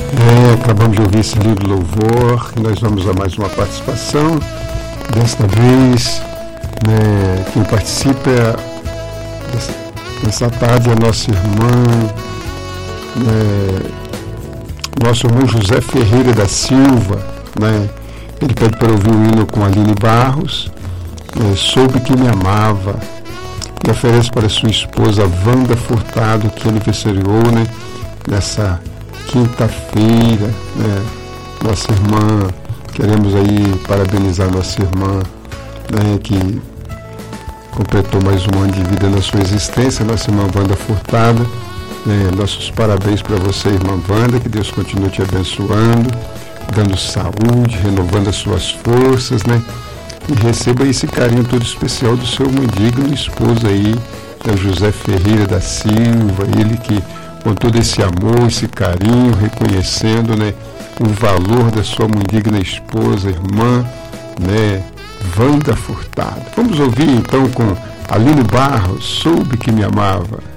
Acabamos de ouvir esse lindo louvor e nós vamos a mais uma participação. Desta vez, quem participa nessa tarde é a nossa irmã, nosso irmão José Ferreira da Silva. Ele pede para ouvir o hino com Aline Barros, Soube que me amava, e oferece para sua esposa Wanda Furtado, que aniversariou nessa quinta-feira, nossa irmã. Queremos aí parabenizar nossa irmã, que completou mais um ano de vida na sua existência, nossa irmã Wanda Furtado. Nossos parabéns para você, irmã Wanda, que Deus continue te abençoando, dando saúde, renovando as suas forças, e receba esse carinho todo especial do seu digno esposo aí, José Ferreira da Silva, ele que com todo esse amor, esse carinho, reconhecendo o valor da sua digna esposa, irmã, Wanda Furtado. Vamos ouvir então com Aline Barros, Soube que me amava.